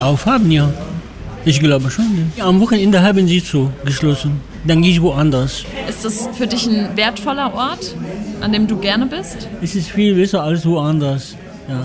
Aufhaben, ja. Ich glaube schon. Ja. Am Wochenende haben sie zu geschlossen. Dann gehe ich woanders. Ist das für dich ein wertvoller Ort, an dem du gerne bist? Es ist viel besser als woanders. Ja.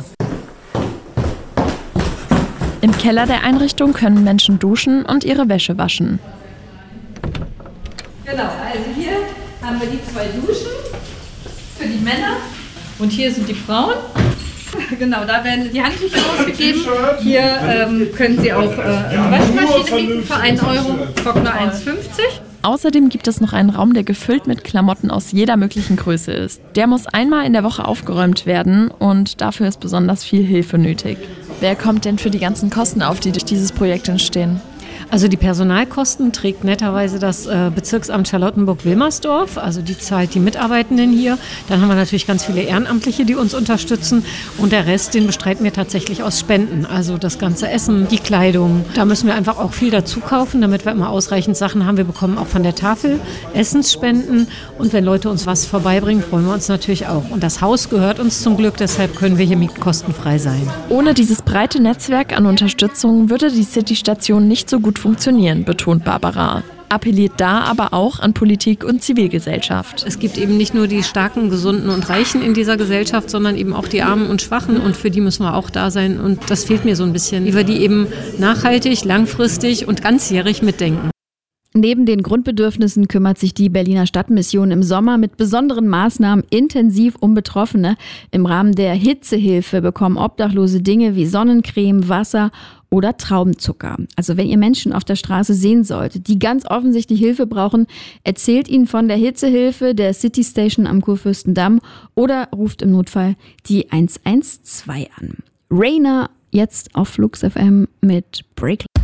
Im Keller der Einrichtung können Menschen duschen und ihre Wäsche waschen. Genau, also hier haben wir die 2 Duschen für die Männer und hier sind die Frauen. Genau, da werden die Handtücher ausgegeben. Hier können Sie auch eine Waschmaschine mieten für 1 Euro, Trockner 1,50. Außerdem gibt es noch einen Raum, der gefüllt mit Klamotten aus jeder möglichen Größe ist. Der muss einmal in der Woche aufgeräumt werden und dafür ist besonders viel Hilfe nötig. Wer kommt denn für die ganzen Kosten auf, die durch dieses Projekt entstehen? Also die Personalkosten trägt netterweise das Bezirksamt Charlottenburg-Wilmersdorf, also die zahlt die Mitarbeitenden hier. Dann haben wir natürlich ganz viele Ehrenamtliche, die uns unterstützen und der Rest, den bestreiten wir tatsächlich aus Spenden. Also das ganze Essen, die Kleidung, da müssen wir einfach auch viel dazu kaufen, damit wir immer ausreichend Sachen haben. Wir bekommen auch von der Tafel Essensspenden und wenn Leute uns was vorbeibringen, freuen wir uns natürlich auch. Und das Haus gehört uns zum Glück, deshalb können wir hier mietkostenfrei sein. Ohne dieses breite Netzwerk an Unterstützung würde die City-Station nicht so gut funktionieren, betont Barbara. Appelliert da aber auch an Politik und Zivilgesellschaft. Es gibt eben nicht nur die Starken, Gesunden und Reichen in dieser Gesellschaft, sondern eben auch die Armen und Schwachen und für die müssen wir auch da sein und das fehlt mir so ein bisschen, wie wir die eben nachhaltig, langfristig und ganzjährig mitdenken. Neben den Grundbedürfnissen kümmert sich die Berliner Stadtmission im Sommer mit besonderen Maßnahmen intensiv um Betroffene. Im Rahmen der Hitzehilfe bekommen Obdachlose Dinge wie Sonnencreme, Wasser oder Traubenzucker. Also wenn ihr Menschen auf der Straße sehen solltet, die ganz offensichtlich Hilfe brauchen, erzählt ihnen von der Hitzehilfe der City Station am Kurfürstendamm oder ruft im Notfall die 112 an. Rainer jetzt auf Flux FM mit Break.